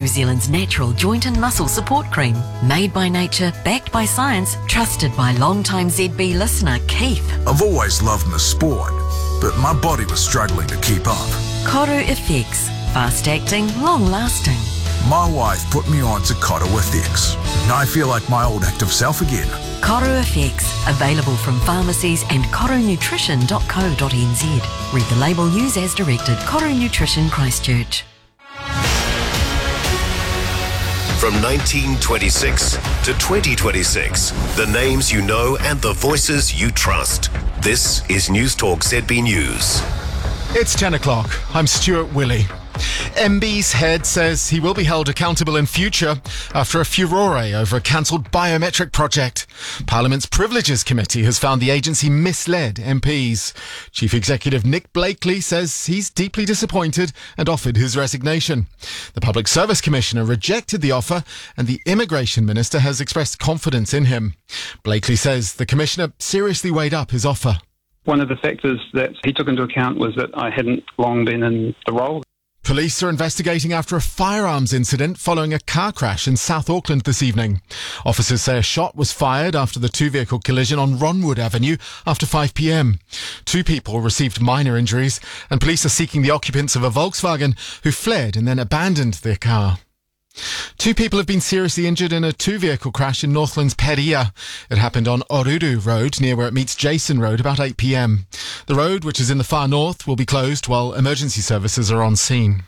Zealand's natural joint and muscle support cream. Made by nature, backed by science, trusted by long-time ZB listener Keith. I've always loved my sport, but my body was struggling to keep up. Koru Effects. Fast-acting, long-lasting. My wife put me on to Koru FX. I feel like my old active self again. Koru Effects. Available from pharmacies and korunutrition.co.nz. Read the label, use as directed. Koru Nutrition, Christchurch. From 1926 to 2026, the names you know and the voices you trust. This is News Talk ZB News. It's 10 o'clock. I'm Stuart Willey. MB's head says he will be held accountable in future after a furore over a cancelled biometric project. Parliament's Privileges Committee has found the agency misled MPs. Chief Executive Nick Blakely says he's deeply disappointed and offered his resignation. The Public Service Commissioner rejected the offer and the Immigration Minister has expressed confidence in him. Blakely says the Commissioner seriously weighed up his offer. One of the factors that he took into account was that I hadn't long been in the role. Police are investigating after a firearms incident following a car crash in South Auckland this evening. Officers say a shot was fired after the two-vehicle collision on Ronwood Avenue after 5 p.m. 2 people received minor injuries and police are seeking the occupants of a Volkswagen who fled and then abandoned their car. 2 people have been seriously injured in a two-vehicle crash in Northland's Peria. It happened on Oruru Road, near where it meets Jason Road, about 8 p.m. The road, which is in the far north, will be closed while emergency services are on scene.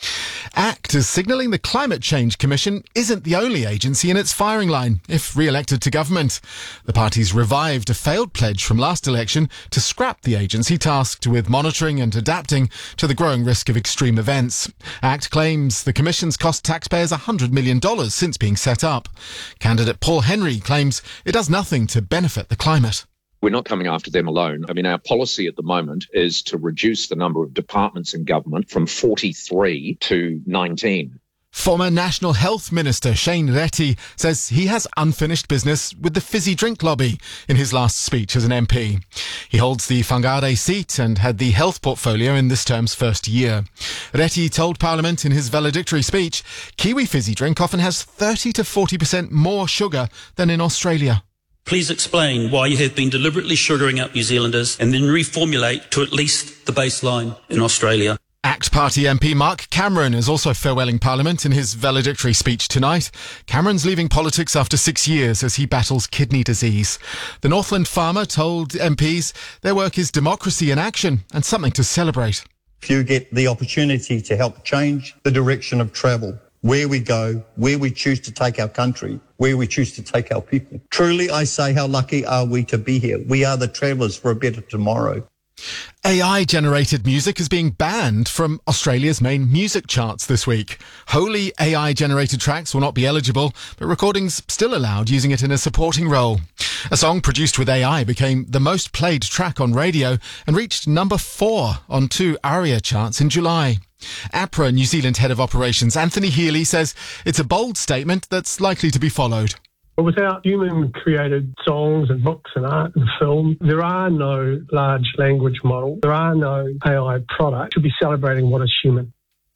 ACT is signalling the Climate Change Commission isn't the only agency in its firing line if re-elected to government. The party's revived a failed pledge from last election to scrap the agency tasked with monitoring and adapting to the growing risk of extreme events. ACT claims the commission's cost taxpayers $100 million since being set up. Candidate Paul Henry claims it does nothing to benefit the climate. We're not coming after them alone. I mean, our policy at the moment is to reduce the number of departments in government from 43 to 19. Former National Health Minister Shane Reti says he has unfinished business with the fizzy drink lobby in his last speech as an MP. He holds the Whangarei seat and had the health portfolio in this term's first year. Reti told Parliament in his valedictory speech, Kiwi fizzy drink often has 30 to 40% more sugar than in Australia. Please explain why you have been deliberately sugaring up New Zealanders and then reformulate to at least the baseline in Australia. ACT Party MP Mark Cameron is also farewelling Parliament in his valedictory speech tonight. Cameron's leaving politics after 6 years as he battles kidney disease. The Northland farmer told MPs their work is democracy in action and something to celebrate. If you get the opportunity to help change the direction of travel, where we go, where we choose to take our country, where we choose to take our people. Truly, I say, how lucky are we to be here? We are the travellers for a better tomorrow. AI-generated music is being banned from Australia's main music charts this week. Wholly AI-generated tracks will not be eligible, but recordings still allowed using it in a supporting role. A song produced with AI became the most played track on radio and reached number 4 on 2 ARIA charts in July. APRA New Zealand Head of Operations Anthony Healy says it's a bold statement that's likely to be followed. But without human-created songs and books and art and film, there are no large language model. There are no AI product to be celebrating what is human.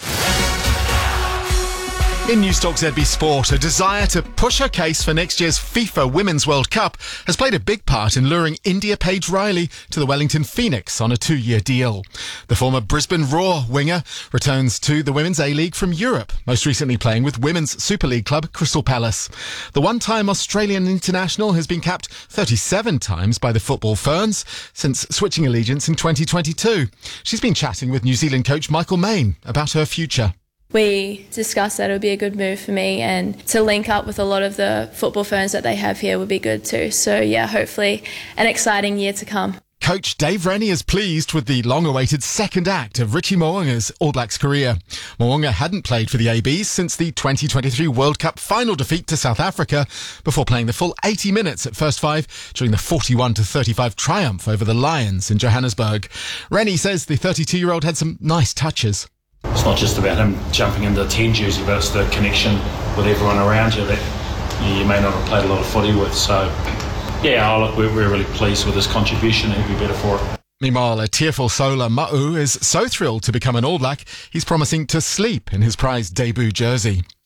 In News Talk ZB Sport, a desire to push her case for next year's FIFA Women's World Cup has played a big part in luring India Paige Riley to the Wellington Phoenix on a 2-year deal. The former Brisbane Roar winger returns to the Women's A-League from Europe, most recently playing with Women's Super League club Crystal Palace. The one-time Australian international has been capped 37 times by the Football Ferns since switching allegiance in 2022. She's been chatting with New Zealand coach Michael Main about her future. We discussed that it would be a good move for me, and to link up with a lot of the Football Ferns that they have here would be good too. So yeah, hopefully an exciting year to come. Coach Dave Rennie is pleased with the long-awaited second act of Richie Mo'unga's All Blacks career. Mo'unga hadn't played for the ABs since the 2023 World Cup final defeat to South Africa, before playing the full 80 minutes at first five during the 41-35 triumph over the Lions in Johannesburg. Rennie says the 32-year-old had some nice touches. It's not just about him jumping into the 10 jersey, but it's the connection with everyone around you that you may not have played a lot of footy with. So, yeah, look, we're really pleased with his contribution. He'll be better for it. Meanwhile, a tearful Sola Ma'u is so thrilled to become an All Black, he's promising to sleep in his prized debut jersey.